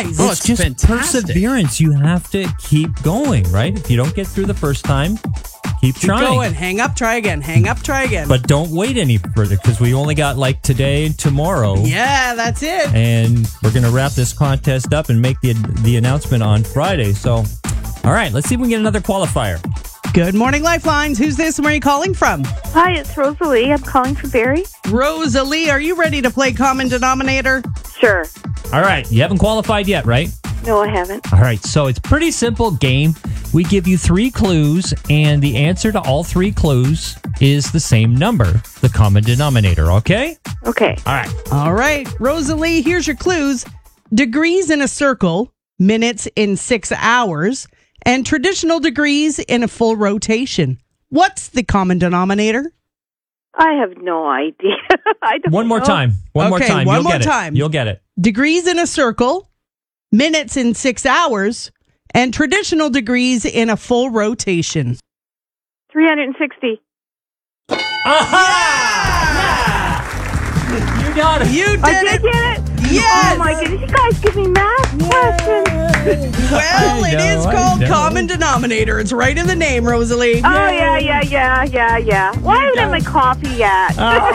prize. Oh, It's just fantastic. perseverance. You have to keep going, right? If you don't get through the first time, keep Keep trying. going. Hang up, try again. Hang up, try again. But don't wait any further because we only got like today and tomorrow. yeah, that's it. And we're going to wrap this contest up and make the announcement on Friday. So, all right, let's see if we can get another qualifier. Good morning, Lifelines. Who's this and where are you calling from? Hi, it's Rosalie. I'm calling for Barry. Rosalie, are you ready to play Common Denominator? Sure. All right, you haven't qualified yet, right? No, I haven't. All right, so it's a pretty simple game. We give you 3 clues, and the answer to all 3 clues is the same number, the common denominator, okay? Okay. All right. All right, Rosalie, here's your clues. Degrees in a circle, minutes in 6 hours, and traditional degrees in a full rotation. What's the common denominator? I have no idea. I don't One more know. time. One more Okay, time. one You'll more get it. time. You'll get it. Degrees in a circle, minutes in 6 hours, and traditional degrees in a full rotation. 360. Aha! You got it. You did I did it! get it? Yes! Oh my goodness, you guys give me math questions. Well, it is I called know. common denominator. It's right in the name, Rosalie. Oh, yeah. Why haven't I had my coffee yet?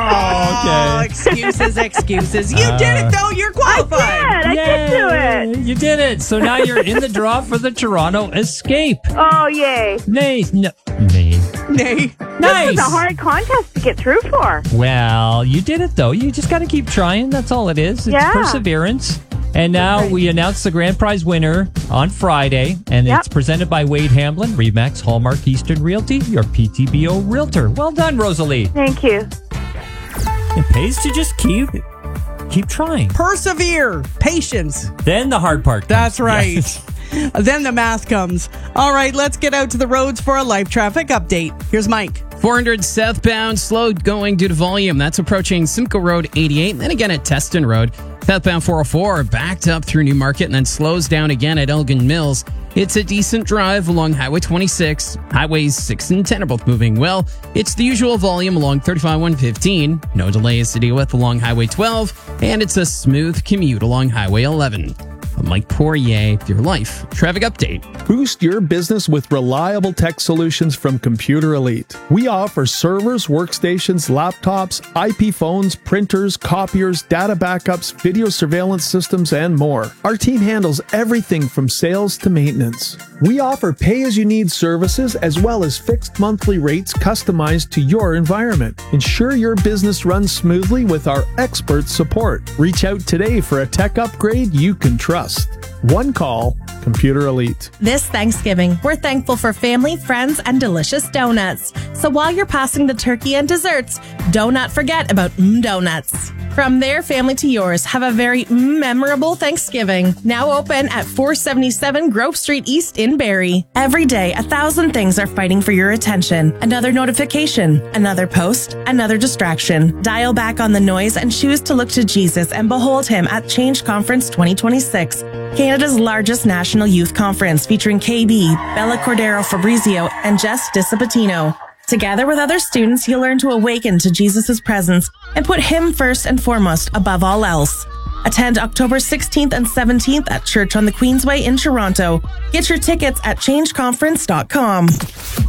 Oh, okay. Excuses. You did it, though. You're qualified. I did do it. You did it. So now you're in the draw for the Toronto Escape. Oh, yay. Nice. No. Nay. Nay. Nice. It's a hard contest to get through for. Well, you did it, though. You just got to keep trying. That's all it is. It's Yeah. perseverance. And now we announce the grand prize winner on Friday, and Yep. it's presented by Wade Hamblin, Remax Hallmark Eastern Realty, your PTBO realtor. Well done, Rosalie. Thank you. It pays to just keep trying. Persevere. Patience. Then the hard part comes. That's right. Yes. Then the math comes. All right, let's get out to the roads for a live traffic update. Here's Mike. 400 southbound, slow going due to volume. That's approaching Simcoe Road 88. And then again at Teston Road. Southbound 404 backed up through Newmarket and then slows down again at Elgin Mills. It's a decent drive along Highway 26. Highways 6 and 10 are both moving well. It's the usual volume along 35-115. No delays to deal with along Highway 12. And it's a smooth commute along Highway 11. I'm Mike Poirier with your Life Traffic Update. Boost your business with reliable tech solutions from Computer Elite. We offer servers, workstations, laptops, IP phones, printers, copiers, data backups, video surveillance systems, and more. Our team handles everything from sales to maintenance. We offer pay-as-you-need services as well as fixed monthly rates customized to your environment. Ensure your business runs smoothly with our expert support. Reach out today for a tech upgrade you can trust. One call, Computer Elite. This Thanksgiving, we're thankful for family, friends, and delicious donuts. So while you're passing the turkey and desserts, do not forget about Donuts. From their family to yours, have a very memorable Thanksgiving. Now open at 477 Grove Street East in Barrie. Every day, 1,000 things are fighting for your attention. Another notification, another post, another distraction. Dial back on the noise and choose to look to Jesus and behold him at Change Conference 2026. Canada's largest national youth conference featuring KB, Bella Cordero Fabrizio, and Jess Disapatino. Together with other students, you'll learn to awaken to Jesus' presence and put him first and foremost above all else. Attend October 16th and 17th at Church on the Queensway in Toronto. Get your tickets at changeconference.com.